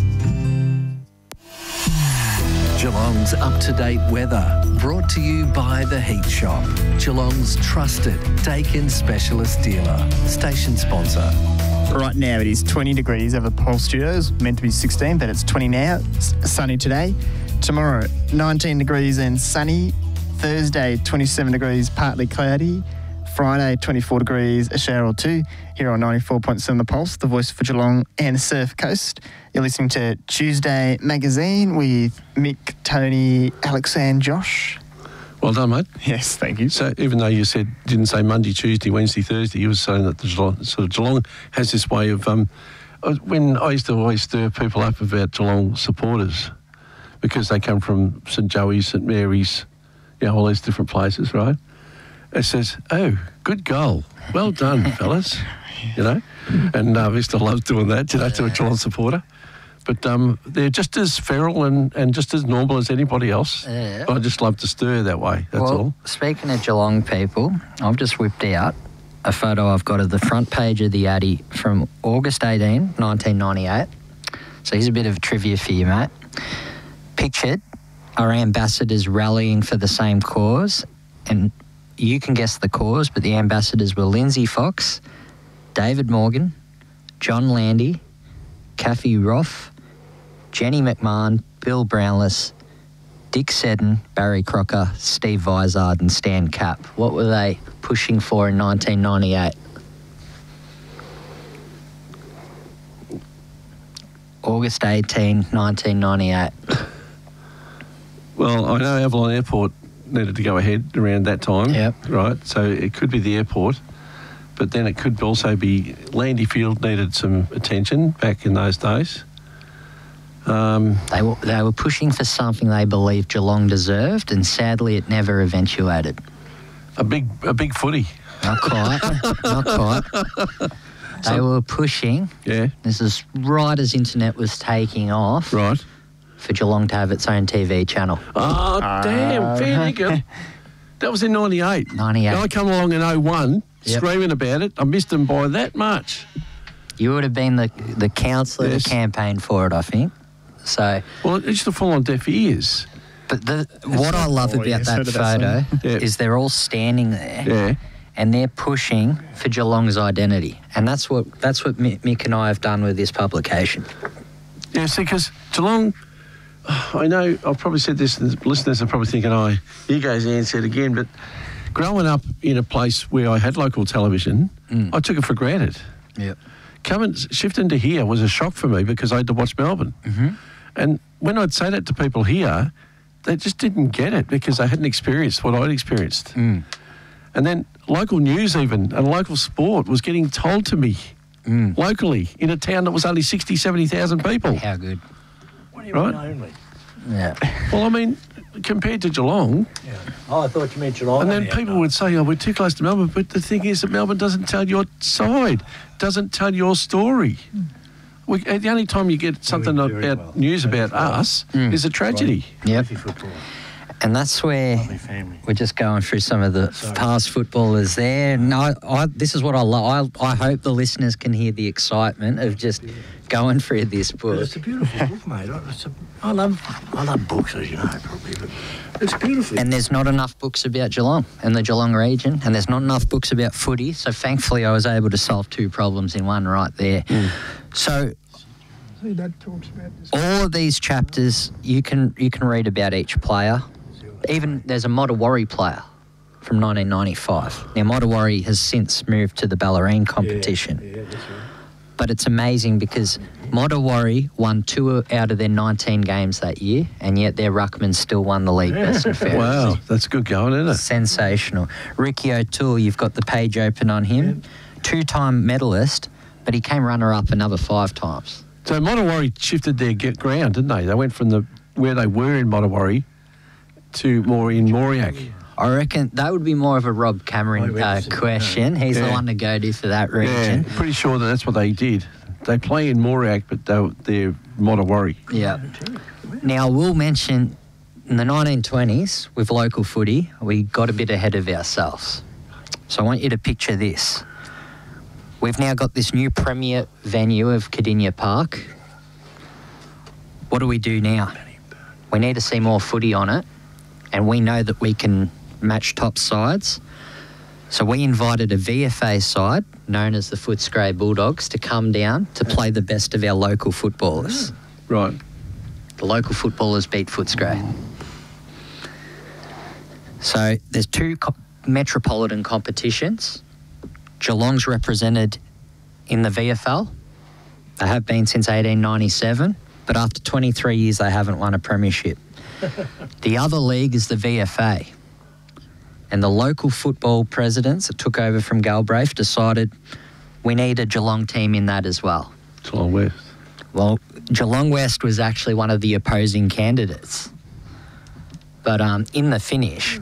Geelong's up-to-date weather, brought to you by The Heat Shop, Geelong's trusted Dakin specialist dealer, station sponsor. Right now it is 20 degrees over the Pulse Studios, meant to be 16, but it's 20 now. It's sunny today. Tomorrow, 19 degrees and sunny. Thursday, 27 degrees, partly cloudy. Friday, 24 degrees, a shower or two. Here on 94.7 The Pulse, the voice for Geelong and the Surf Coast. You're listening to Tuesday Magazine with Mick, Tony, Alex and Josh. Well done, mate. Yes, thank you. So even though you didn't say Monday, Tuesday, Wednesday, Thursday, you were saying that Geelong has this way of... when I used to always stir people up about Geelong supporters, because they come from St Joey's, St Mary's, all these different places, right? It says, oh, good goal. Well done, fellas. And I used to love doing that, to a Geelong supporter. But they're just as feral and just as normal as anybody else. Yeah. I just love to stir that way, that's all. Speaking of Geelong people, I've just whipped out a photo I've got of the front page of the Addy from August 18, 1998. So here's a bit of trivia for you, mate. Pictured are ambassadors rallying for the same cause, and you can guess the cause, but the ambassadors were Lindsay Fox, David Morgan, John Landy, Kathy Roth, Jenny McMahon, Bill Brownless, Dick Seddon, Barry Crocker, Steve Vizard and Stan Kapp. What were they pushing for in 1998? August 18, 1998. Well, I know Avalon Airport needed to go ahead around that time, right? So it could be the airport, but then it could also be Landy Field needed some attention back in those days. They were pushing for something they believed Geelong deserved, and sadly it never eventuated. A big footy. Not quite. Not quite. They were pushing. Yeah. This is right as internet was taking off. Right. For Geelong to have its own TV channel. Oh, damn. Fair dinkum. That was in 98. 98. I come along in 01 screaming about it. I missed them by that much. You would have been the councillor Yes. to campaign for it, I think. So, well, it's to fall on deaf ears. But what I love about that photo is they're all standing there and they're pushing for Geelong's identity. And that's what Mick and I have done with this publication. Yeah, see, because Geelong, I know I've probably said this, and the listeners are probably thinking, here goes Ann said again, but growing up in a place where I had local television, I took it for granted. Yep. Shifting to here was a shock for me because I had to watch Melbourne. Mm-hmm. And when I'd say that to people here, they just didn't get it because they hadn't experienced what I'd experienced. And then local news even and local sport was getting told to me locally in a town that was only 60, 70,000 people. How good. What do you mean only? Yeah. Well, I mean, compared to Geelong. Yeah. Oh, I thought you meant Geelong. And then people would say, we're too close to Melbourne. But the thing is that Melbourne doesn't tell your side, doesn't tell your story. The only time you get something about news about us is a tragedy. Yep. And that's where we're just going through some of the past footballers there. No, this is what I love. I hope the listeners can hear the excitement of just going through this book. It's a beautiful book, mate. I love books, as you know, probably, but it's beautiful. And there's not enough books about Geelong and the Geelong region, and there's not enough books about footy. So thankfully, I was able to solve two problems in one right there. So that talks about this. all of these chapters, you can read about each player. Even there's a Mottawarri player from 1995. Now, Mottawarri has since moved to the Ballerine competition. Yeah, that's right. But it's amazing because Mottawarri won 2 out of their 19 games that year, and yet their ruckman still won the league best and fairest. Wow, that's good going, isn't it? Sensational. Ricky O'Toole, you've got the page open on him. 2-time medalist, but he came runner-up another 5 times. So Mottawarri shifted their ground, didn't they? They went from where they were in Mottawarri to more in Moriac. I reckon that would be more of a Rob Cameron question. He's the one to go to for that region. Yeah, pretty sure that's what they did. They play in Moriac, but they're Mottawarri. Yeah. Now, we'll mention in the 1920s with local footy, we got a bit ahead of ourselves. So I want you to picture this. We've now got this new premier venue of Cardinia Park. What do we do now? We need to see more footy on it, and we know that we can match top sides. So we invited a VFA side, known as the Footscray Bulldogs, to come down to play the best of our local footballers. Right. The local footballers beat Footscray. So there's 2 metropolitan competitions. Geelong's represented in the VFL. They have been since 1897, but after 23 years they haven't won a premiership. The other league is the VFA. And the local football presidents that took over from Galbraith decided we need a Geelong team in that as well. Geelong West. Well, Geelong West was actually one of the opposing candidates. But in the finish,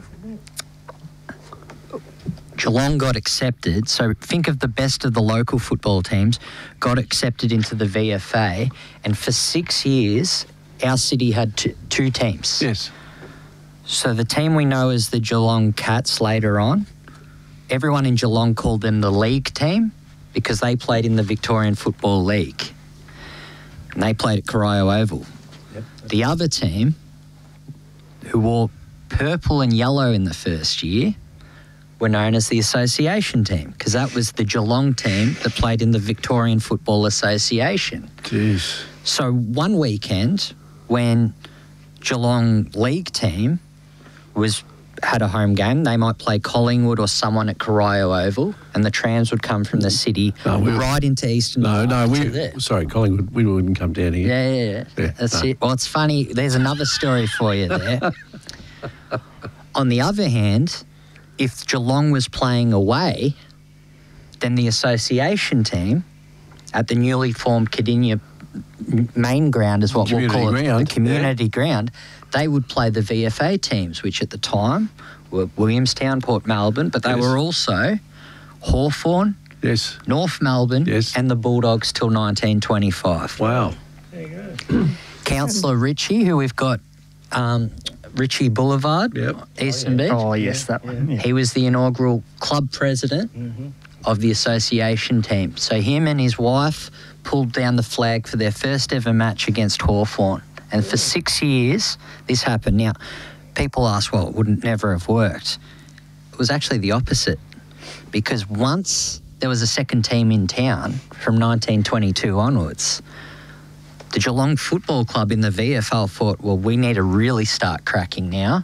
Geelong got accepted. So think of the best of the local football teams got accepted into the VFA. And for 6 years, our city had 2 teams. Yes. So the team we know as the Geelong Cats later on, everyone in Geelong called them the league team because they played in the Victorian Football League. And they played at Corio Oval. Yep. The other team, who wore purple and yellow in the first year, were known as the Association team because that was the Geelong team that played in the Victorian Football Association. Jeez. So one weekend when Geelong League team had a home game, they might play Collingwood or someone at Corio Oval, and the trams would come from the city right into Eastern. Sorry, Collingwood, we wouldn't come down here. Yeah. That's it. Well, it's funny. There's another story for you there. On the other hand, if Geelong was playing away, then the association team at the newly formed Cardinia main ground is what we'll call it, the community ground, they would play the VFA teams, which at the time were Williamstown, Port Melbourne, but they were also Hawthorn, North Melbourne, and the Bulldogs till 1925. Wow. There you go. Councillor Ritchie, who we've got, Ritchie Boulevard, Eastern Beach. Oh, yes, that one. Yeah. He was the inaugural club president of the association team. So him and his wife pulled down the flag for their first ever match against Hawthorn. And for 6 years, this happened. Now, people ask, well, it would never have worked. It was actually the opposite, because once there was a second team in town from 1922 onwards, the Geelong Football Club in the VFL thought, well, we need to really start cracking now.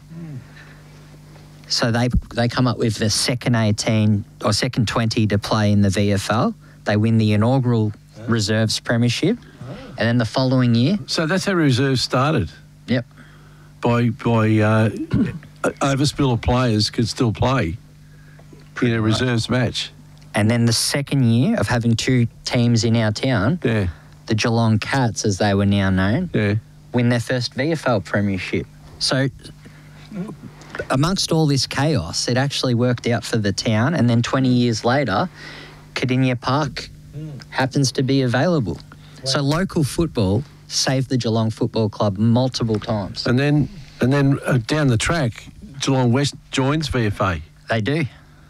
So they come up with the second 18 or second 20 to play in the VFL. They win the inaugural reserves premiership, and then the following year. So that's how reserves started. Yep. By overspill of players could still play in a reserves match. And then the second year of having two teams in our town, the Geelong Cats, as they were now known, win their first VFL premiership. So amongst all this chaos, it actually worked out for the town. And then 20 years later, Cardinia Park happens to be available. Wow. So local football saved the Geelong Football Club multiple times. And then down the track, Geelong West joins VFA. They do.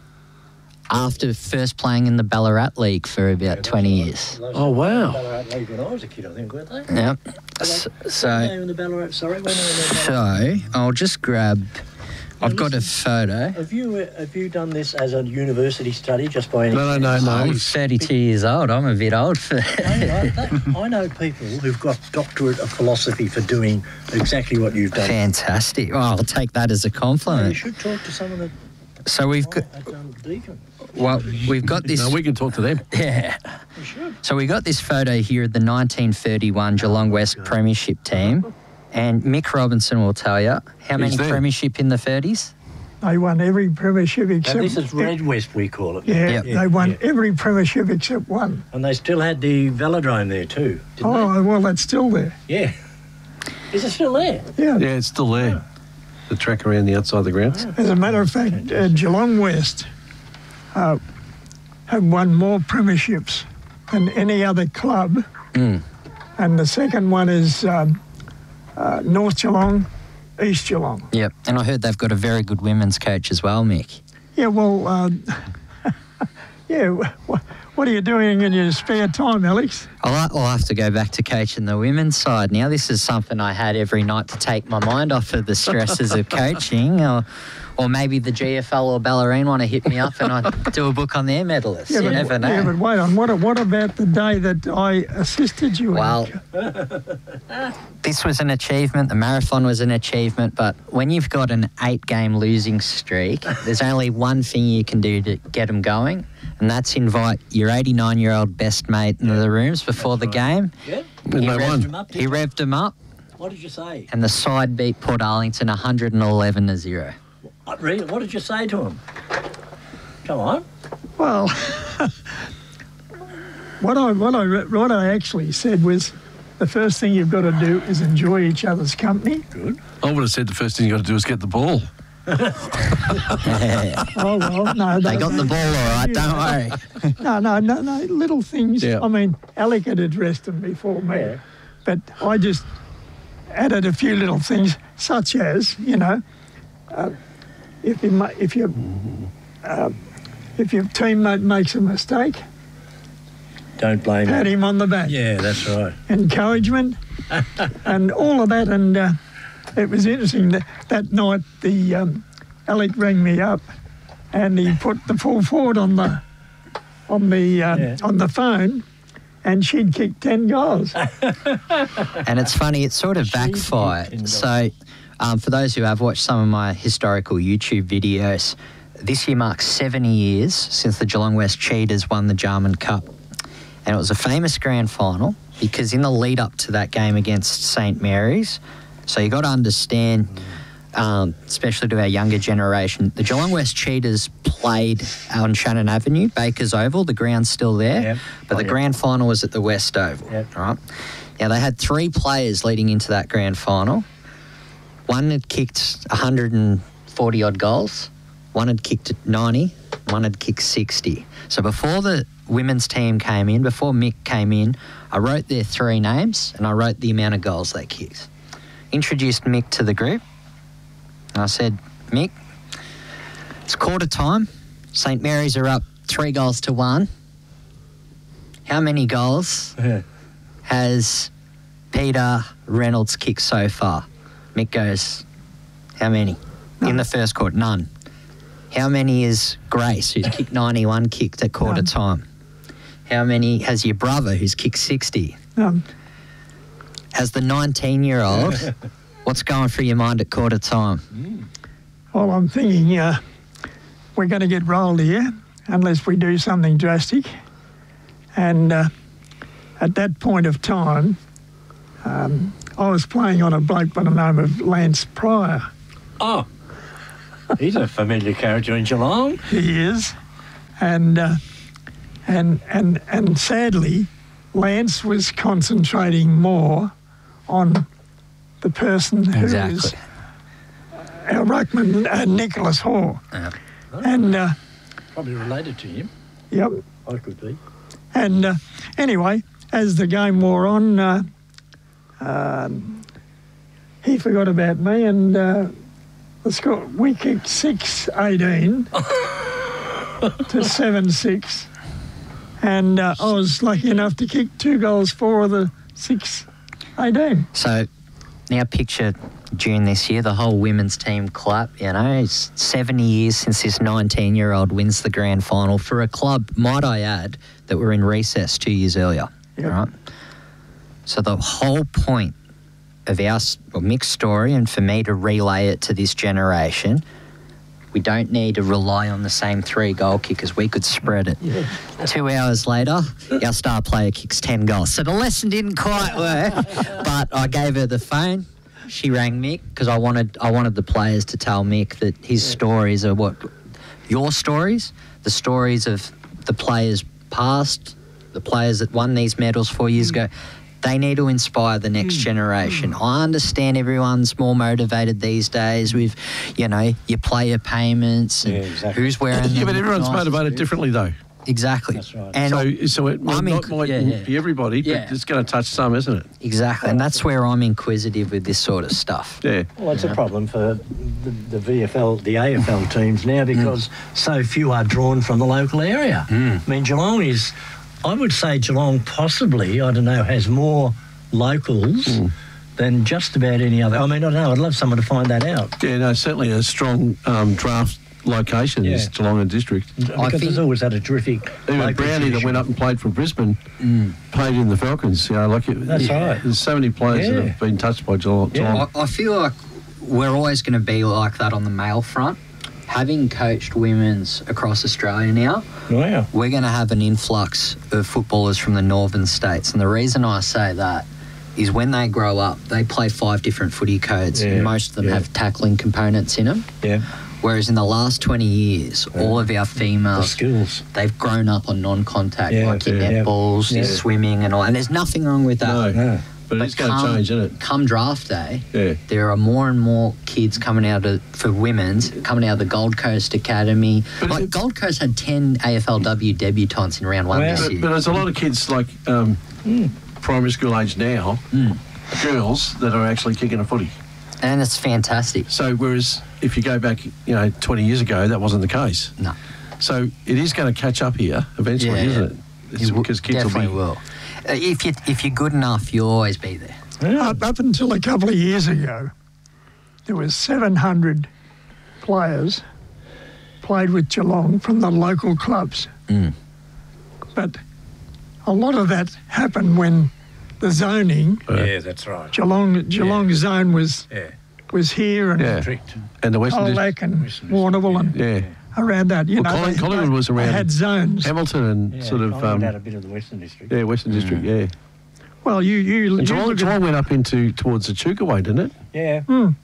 After first playing in the Ballarat League for about 20 years. Oh, wow. Ballarat League when I was a kid, I think, weren't they? Yep. So in the Ballarat, sorry. So I'll just grab... I've got a photo. Have you done this as a university study just by any chance? No. I'm 32 years old. I'm a bit old for I know people who've got doctorate of philosophy for doing exactly what you've done. Fantastic. Well, I'll take that as a compliment. No, you should talk to someone that... So we've got... Well, we've got this... No, we can talk to them. Yeah. You should. So we got this photo here of the 1931 Geelong West Premiership team. And Mick Robinson will tell you how many premiership in the 30s? They won every premiership except... Now, this is Red West, we call it. Yeah, they won every premiership except one. And they still had the velodrome there too, didn't they? Well, that's still there. Yeah. Is it still there? Yeah. Yeah, it's still there. The track around the outside of the grounds. As a matter of fact, Geelong West have won more premierships than any other club. And the second one is North Geelong, East Geelong. Yep, and I heard they've got a very good women's coach as well, Mick. Yeah, well, what are you doing in your spare time, Alex? I'll have to go back to coaching the women's side. Now, this is something I had every night to take my mind off of the stresses of coaching, or maybe the GFL or Ballerine want to hit me up and I do a book on their medalists. You never know. Yeah, but wait on. What about the day that I assisted you? Well, this was an achievement. The marathon was an achievement. But when you've got an 8-game losing streak, there's only one thing you can do to get them going, and that's invite your 89-year-old best mate into the rooms before the game. Yeah. He revved them up. What did you say? And the side beat Port Arlington 111-0. Really? What did you say to him? Come on. Well, what I actually said was, the first thing you've got to do is enjoy each other's company. Good. I would have said the first thing you got to do is get the ball. Oh well, no, they got the ball all right. Don't worry. No. Little things. Yeah. I mean, Alec had addressed them before me, but I just added a few little things, such as if your teammate makes a mistake, don't blame pat him on the back. Yeah, that's right. Encouragement and all of that. And it was interesting that night. Alec rang me up, and he put the full forward on the phone, and she'd kicked 10 goals. And it's funny, it sort of backfired. So. For those who have watched some of my historical YouTube videos, this year marks 70 years since the Geelong West Cheetahs won the Jarman Cup. And it was a famous grand final because in the lead up to that game against St Mary's, so you got to understand, especially to our younger generation, the Geelong West Cheetahs played on Shannon Avenue, Baker's Oval, the ground's still there, but the grand final was at the West Oval. Right? Now, they had 3 players leading into that grand final. One had kicked 140-odd goals, one had kicked 90, one had kicked 60. So before the women's team came in, before Mick came in, I wrote their 3 names and I wrote the amount of goals they kicked. Introduced Mick to the group, and I said, Mick, it's quarter time. St Mary's are up 3-1. How many goals has Peter Reynolds kicked so far? Mick goes, how many? None. In the first quarter, none. How many is Grace, who's kicked 91, kicked at quarter time? How many has your brother, who's kicked 60? As the 19-year-old, what's going through your mind at quarter time? Well, I'm thinking we're going to get rolled here unless we do something drastic. And at that point of time, I was playing on a bloke by the name of Lance Pryor. Oh, he's a familiar character in Geelong. He is. And sadly, Lance was concentrating more on the person who is our ruckman, Nicholas Hoare. And probably related to him. Yep. I could be. And anyway, as the game wore on, he forgot about me, and we kicked 6-18 to 7-6. And I was lucky enough to kick 2 goals for the 6-18. So now picture June this year, the whole women's team clap. You know, it's 70 years since this 19-year-old wins the grand final for a club, might I add, that were in recess 2 years earlier. Yep. Right? So the whole point of our mixed story, and for me to relay it to this generation, we don't need to rely on the same 3 goal kickers. We could spread it. 2 hours later, our star player kicks 10 goals. So the lesson didn't quite work, but I gave her the phone. She rang Mick because I wanted the players to tell Mick that his stories are what your stories, the stories of the players past, the players that won these medals 4 years ago. They need to inspire the next generation. I understand everyone's more motivated these days with, you know, your player payments and who's wearing but everyone's motivated differently, though. Exactly. That's right. And so it might be everybody, but it's going to touch some, isn't it? Exactly. And that's where I'm inquisitive with this sort of stuff. Yeah. Well, it's a problem for the VFL, the AFL teams now because so few are drawn from the local area. I mean, Geelong is... I would say Geelong possibly, I don't know, has more locals than just about any other. I mean, I don't know. I'd love someone to find that out. Yeah, no, certainly a strong draft location is Geelong and District. Because it's always had a terrific... Even Brownie that went up and played for Brisbane played in the Falcons. You know, that's right. There's so many players that have been touched by Geelong. I feel like we're always going to be like that on the male front. Having coached women's across Australia now, we're going to have an influx of footballers from the northern states. And the reason I say that is when they grow up, they play 5 different footy codes. And most of them have tackling components in them. Yeah. Whereas in the last 20 years, all of our females, skills, they've grown up on non-contact, like your netballs, your swimming and all. And there's nothing wrong with that. No. But it's going to change, isn't it? Come draft day, there are more and more kids coming out for women's, coming out of the Gold Coast Academy. But Gold Coast had 10 AFLW debutants in round 1 this year. But there's a lot of kids like primary school age now, girls that are actually kicking a footy. And it's fantastic. So whereas if you go back, 20 years ago, that wasn't the case. No. So it is going to catch up here eventually, isn't it? Because kids definitely will. If you're good enough, you'll always be there. Up until a couple of years ago, there was 700 players played with Geelong from the local clubs. But a lot of that happened when the zoning. Yeah, that's right. Geelong zone was here and and the Western Colac and Warrnambool and around that. Collingwood was around. They had zones. Hamilton and sort of. Had a bit of the Western District. Yeah, Western District. Yeah. Well, Geelong went up towards the Chuka way, didn't it? Yeah.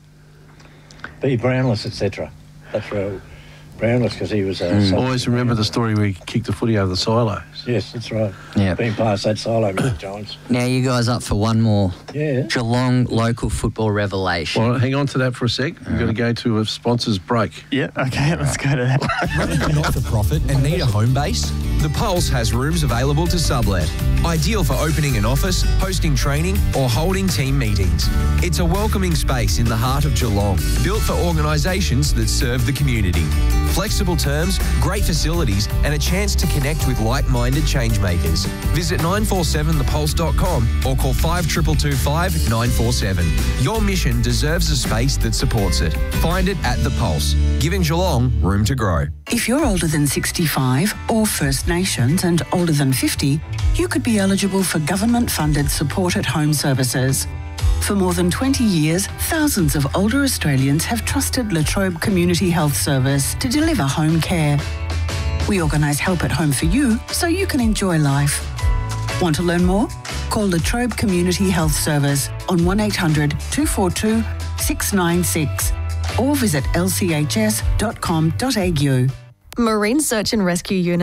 B. Brownless, etc. That's right. Brownless, because he was. Always remember the story where he kicked the footy over the silos. Yes, that's right. Yeah. Been past that silo many times. Now you guys up for one more Geelong local football revelation. Well, hang on to that for a sec. We've got to go to a sponsor's break. Yeah, okay, let's go to that. Running a not-for-profit and need a home base? The Pulse has rooms available to sublet. Ideal for opening an office, hosting training or holding team meetings. It's a welcoming space in the heart of Geelong, built for organisations that serve the community. Flexible terms, great facilities, and a chance to connect with like-minded changemakers. Visit 947thepulse.com or call 5225 947. Your mission deserves a space that supports it. Find it at The Pulse, giving Geelong room to grow. If you're older than 65 or First Nations and older than 50, you could be eligible for government-funded supported home services. For more than 20 years, thousands of older Australians have trusted La Trobe Community Health Service to deliver home care. We organise help at home for you so you can enjoy life. Want to learn more? Call La Trobe Community Health Service on 1800 242 696 or visit lchs.com.au. Marine Search and Rescue Unit